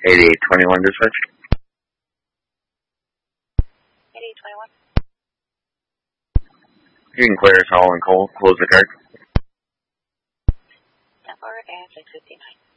8821 dispatch. 8821. You can clear us all and close the card. 10-4 and 659.